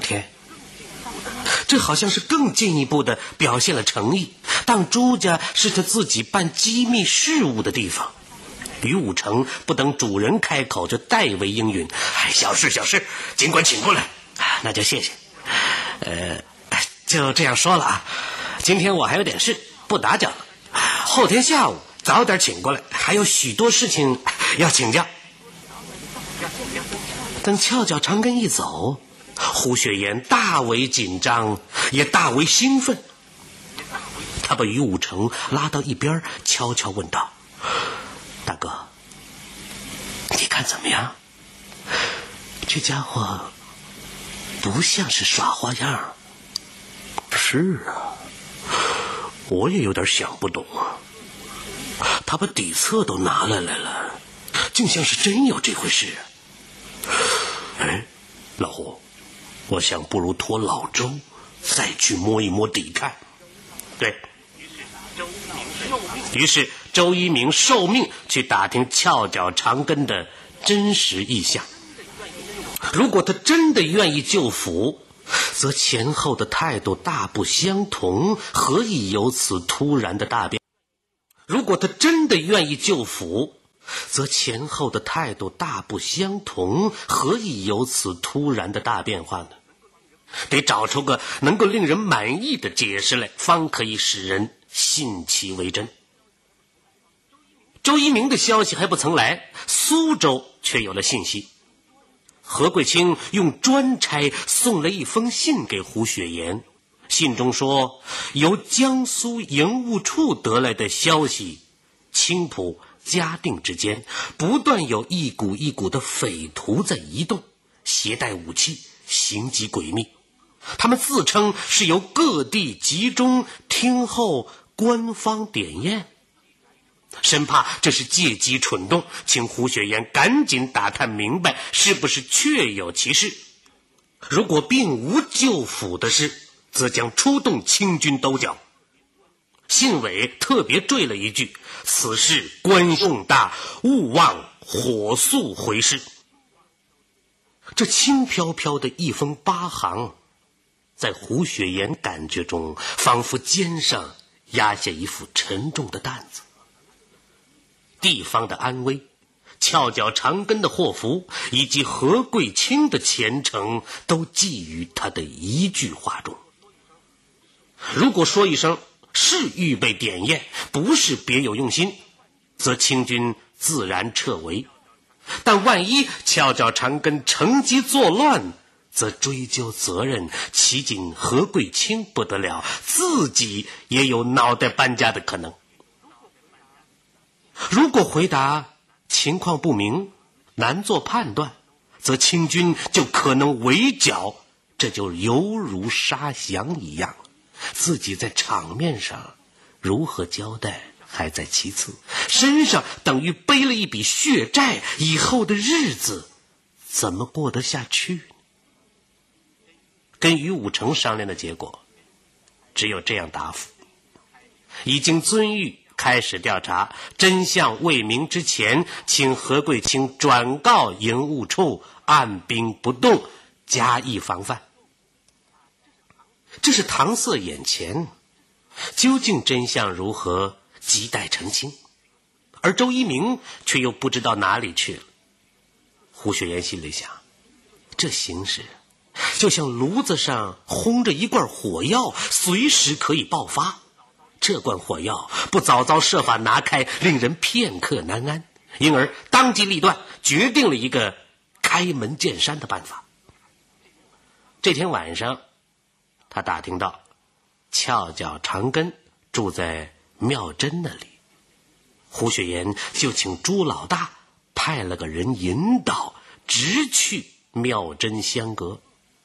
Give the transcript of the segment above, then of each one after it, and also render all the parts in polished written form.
天。这好像是更进一步的表现了诚意，当朱家是他自己办机密事务的地方。于武成不等主人开口，就代为应允：小事小事，尽管请过来。那就谢谢。就这样说了啊，今天我还有点事，不打搅了。后天下午早点请过来，还有许多事情要请教。等翘脚长根一走，胡雪岩大为紧张，也大为兴奋。他把于武成拉到一边，悄悄问道：大哥，你看怎么样？这家伙不像是耍花样。是啊，我也有点想不懂啊。他把底册都拿来了，竟像是真有这回事。老胡，我想不如托老周再去摸一摸底看。对。于是周一鸣受命去打听翘脚长根的真实意向。如果他真的愿意救府，则前后的态度大不相同，何以有此突然的大变？如果他真的愿意救府，则前后的态度大不相同，何以有此突然的大变化呢？得找出个能够令人满意的解释来，方可以使人信其为真。周一鸣的消息还不曾来，苏州却有了信息。何桂清用专差送了一封信给胡雪岩，信中说，由江苏营务处得来的消息，青浦嘉定之间不断有一股一股的匪徒在移动，携带武器，行迹诡秘。他们自称是由各地集中听候官方点验，生怕这是借机蠢动，请胡雪岩赶紧打探明白是不是确有其事。如果并无救府的事，则将出动清军兜剿。信尾特别缀了一句：此事关重大，勿忘火速回事。这轻飘飘的一封8行，在胡雪岩感觉中，仿佛肩上压下一副沉重的担子。地方的安危，翘脚长根的祸福，以及何桂清的前程，都寄于他的一句话中。如果说一声是预备点验，不是别有用心，则清军自然撤围。但万一翘脚长根乘机作乱，则追究责任，岂仅何桂清不得了，自己也有脑袋搬家的可能。如果回答情况不明，难做判断，则清军就可能围剿，这就犹如杀降一样。自己在场面上如何交代还在其次，身上等于背了一笔血债，以后的日子怎么过得下去？跟于武成商量的结果只有这样答复：已经遵谕开始调查，真相未明之前，请何桂清转告营务处，按兵不动，加以防范。这是搪塞眼前，究竟真相如何，亟待澄清。而周一鸣却又不知道哪里去了。胡雪岩心里想，这形势就像炉子上烘着一罐火药，随时可以爆发。这罐火药不早早设法拿开，令人片刻难安，因而当机立断，决定了一个开门见山的办法。这天晚上，他打听到翘脚长根住在妙真那里，胡雪岩就请朱老大派了个人引导，直去妙真相阁。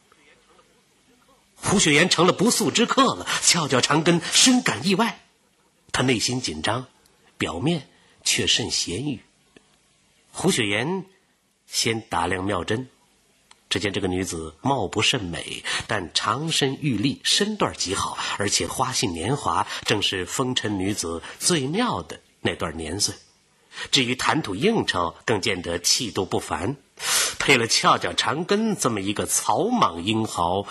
胡雪岩成了不速之客了，翘脚长根深感意外，他内心紧张，表面却甚闲语。胡雪岩先打量妙真，只见这个女子貌不甚美，但长身玉立，身段极好，而且花信年华，正是风尘女子最妙的那段年岁。至于谈吐应酬，更见得气度不凡。配了翘脚长根这么一个草莽英豪，